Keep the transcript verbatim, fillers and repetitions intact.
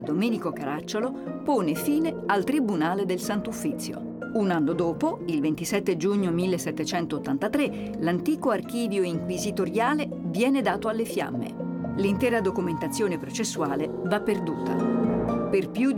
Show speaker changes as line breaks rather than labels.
Domenico Caracciolo pone fine al Tribunale del Sant'Uffizio. Un anno dopo, il ventisette giugno millesettecentottantatré, l'antico archivio inquisitoriale viene dato alle fiamme. L'intera documentazione processuale va perduta. Per più di